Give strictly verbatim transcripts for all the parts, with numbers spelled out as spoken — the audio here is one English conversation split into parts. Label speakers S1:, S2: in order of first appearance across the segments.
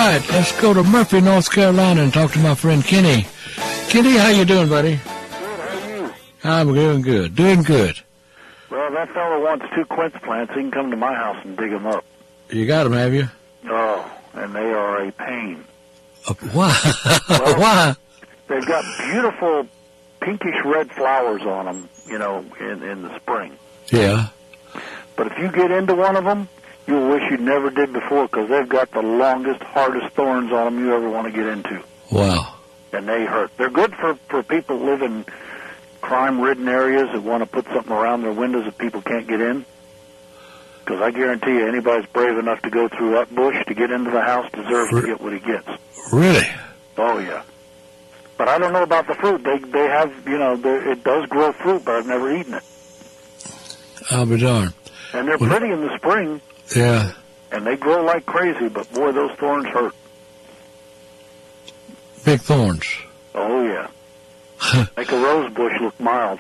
S1: right, let's go to Murphy, North Carolina, and talk to my friend Kenny. Kenny, how you doing, buddy?
S2: Good, how are you?
S1: I'm doing good, doing good.
S2: Well, that fellow wants two quince plants. He can come to my house and dig them up.
S1: You got them, have you?
S2: Oh, and they are a pain.
S1: Uh, why?
S2: Well,
S1: why?
S2: They've got beautiful pinkish red flowers on them, you know, in, in the spring.
S1: Yeah.
S2: But if you get into one of them, you'll wish you never did before, because they've got the longest, hardest thorns on them you ever want to get into.
S1: Wow.
S2: And they hurt. They're good for, for people who live in crime-ridden areas that want to put something around their windows that people can't get in. Because I guarantee you, anybody's brave enough to go through that bush to get into the house deserves to get what he gets.
S1: Really?
S2: Oh, yeah. But I don't know about the fruit. They they have, you know, it does grow fruit, but I've never eaten it.
S1: I'll be darned.
S2: And they're
S1: well,
S2: pretty in the spring.
S1: Yeah.
S2: And they grow like crazy, but boy, those thorns hurt.
S1: Big thorns.
S2: Oh, yeah. Make a rose bush look mild.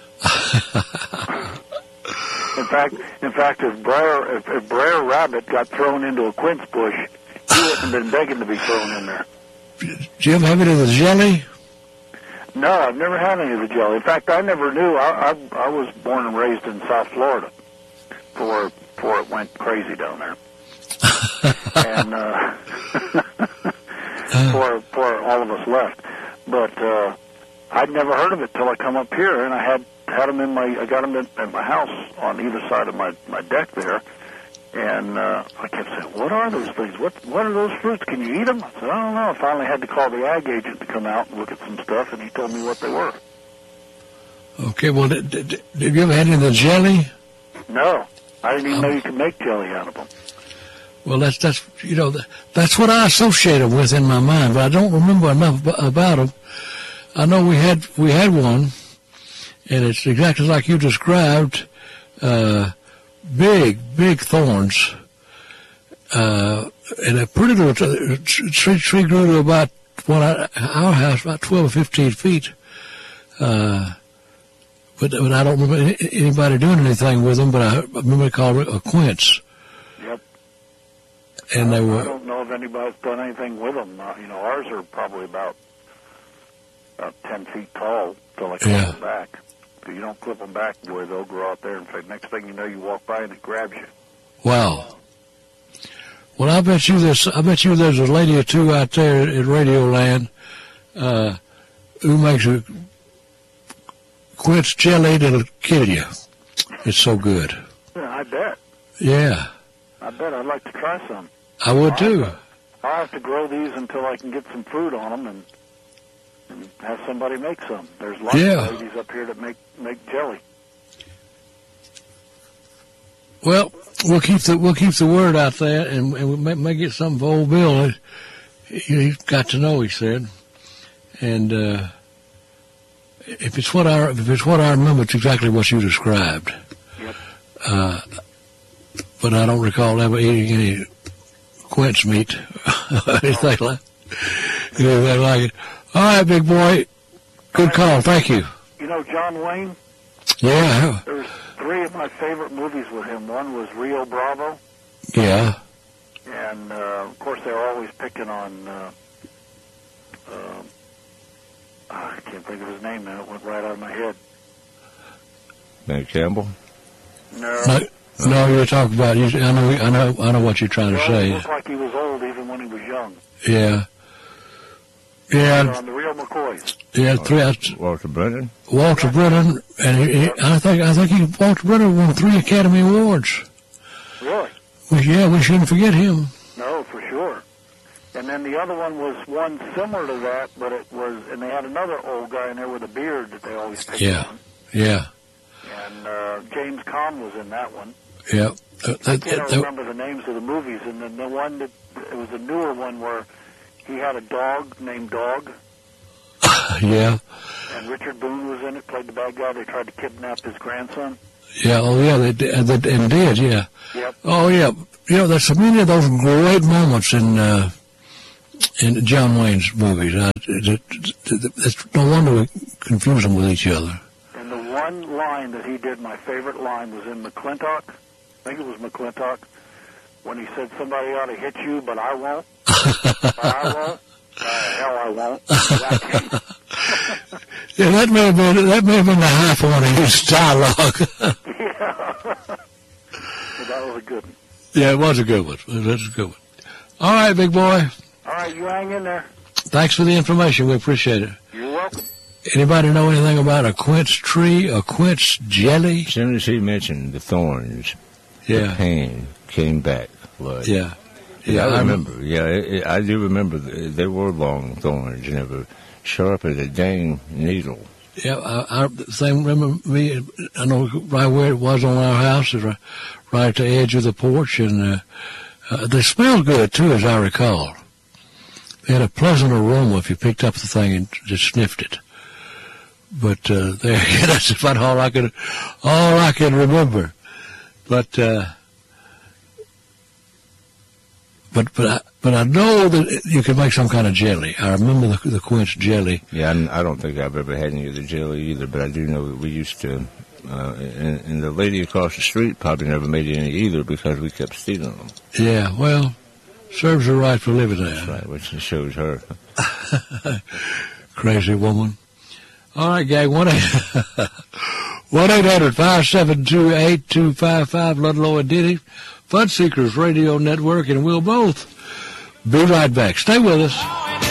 S2: In fact, in fact, if Brer, if, if Brer Rabbit got thrown into a quince bush, he wouldn't have been begging to be thrown in there.
S1: Do you ever have any of the jelly?
S2: No, I've never had any of the jelly. In fact, I never knew. I, I, I was born and raised in South Florida before, before it went crazy down there. and uh, before, before all of us left. But uh, I'd never heard of it till I come up here, and I had had them in my. I got them in, in my house on either side of my, my deck there. And uh, I kept saying, what are those things? What what are those fruits? Can you eat them? I said, I don't know. I finally had to call the ag agent to come out and look at some stuff, and he told me what they were.
S1: Okay, well, did, did, did you ever had any of the jelly?
S2: No. I didn't even
S1: um,
S2: know you could make jelly out of them.
S1: Well, that's, that's you know, that's what I associate them with in my mind, but I don't remember enough about them. I know we had we had one, and it's exactly like you described, uh, big, big thorns, uh, and a pretty little tree, tree grew to about, well, our house, about twelve or fifteen feet, uh, but, but I don't remember anybody doing anything with them, but I remember they called it a quince.
S2: Yep.
S1: And
S2: I,
S1: they were.
S2: I don't know if anybody's done anything with them. Uh, you know, ours are probably about, about ten feet tall till I clip
S1: Yeah.
S2: them back. If you don't clip them back, boy, they'll grow out there. In fact, next thing you know, you walk by and it grabs you.
S1: Wow. Well, I bet you there's, I bet you there's a lady or two out there at Radio Land, uh, who makes a quince jelly that'll kill you. It's so good.
S2: Yeah, I bet.
S1: Yeah.
S2: I bet I'd like to try some.
S1: I would
S2: I'll
S1: too.
S2: Have to, I'll have to grow these until I can get some fruit on them and, and have somebody make some. There's lots
S1: Yeah.
S2: of ladies up here that make, make jelly.
S1: Well, we'll keep the we'll keep the word out there, and, and we may, may get something for old Bill. He, he's got to know, he said, and uh, if it's what I if it's what I remember, it's exactly what you described.
S2: Yep.
S1: Uh, but I don't recall ever eating any quince meat or anything like anything like it. All right, big boy. Good call. Thank you.
S2: You know John Wayne?
S1: Yeah.
S2: There's three of my favorite movies with him. One was Rio Bravo.
S1: Yeah.
S2: And, uh, of course, they were always picking on, uh, uh, I can't think of his name now. It went right out of my head.
S3: Nate Campbell?
S2: No.
S1: No, no you're talking about, you, I know, I know, I know what you're trying to
S2: Well,
S1: say.
S2: He looked like he was old even when he was young.
S1: Yeah.
S2: And
S1: Yeah.
S2: on the Real McCoys.
S1: Yeah, three, that's
S3: Walter Brennan?
S1: Walter Brennan, and he, he, I think, I think he, Walter Brennan won three Academy Awards.
S2: Really?
S1: Well, yeah, we shouldn't forget him.
S2: No, for sure. And then the other one was one similar to that, but it was, and they had another old guy in there with a beard that they always picked
S1: Yeah.
S2: on.
S1: Yeah.
S2: And uh, James Caan was in that one.
S1: Yeah. Uh,
S2: I
S1: that,
S2: can't
S1: that,
S2: remember the names of the movies, and then the one that, it was a newer one where he had a dog named Dog,
S1: yeah.
S2: and Richard Boone was in it, played the bad guy. They tried to kidnap his grandson.
S1: Yeah. Oh, yeah. They, they, they and did. Yeah.
S2: Yep.
S1: Oh, yeah. You know, there's so many of those great moments in uh, in John Wayne's movies. Uh, it, it, it, it's no wonder we confuse them with each other.
S2: And the one line that he did, my favorite line, was in McClintock. I think it was McClintock, when he said, "Somebody ought to hit you, but I won't." I won't. Uh, hell, I won't.
S1: Yeah, that may have been that may have been the high point of his dialogue.
S2: Yeah. But that was a good one.
S1: Yeah, it was a good one. That's a good one. All right, big boy.
S2: All right, you hang in there.
S1: Thanks for the information. We appreciate it.
S2: You're welcome.
S1: Anybody know anything about a quince tree, a quince jelly?
S3: As soon as he mentioned the thorns,
S1: Yeah.
S3: the pain came back. Blood.
S1: Yeah.
S3: Yeah,
S1: Yeah,
S3: I
S1: I'm-
S3: remember. Yeah, it, it, I do remember. th- They were long thorns, and they were sharp as a dang needle.
S1: Yeah, I, I same remember me. I know right where it was on our house, is right, right at the edge of the porch, and uh, uh, they smelled good too, as I recall. They had a pleasant aroma if you picked up the thing and just sniffed it. But uh, there, that's about all I can, all I can remember. But uh, but but I, but I know that you can make some kind of jelly. I remember the, the quince jelly.
S3: Yeah, I, I don't think I've ever had any of the jelly either, but I do know that we used to. Uh, and, and the lady across the street probably never made any either because we kept stealing them.
S1: Yeah, well, serves her right for living there.
S3: That's right, which shows her.
S1: Crazy woman. All right, gang. One eight one eight hundred five seven two eight two five five. Ludlow and Diddy, Fun Seekers Radio Network, and we'll both be right back. Stay with us.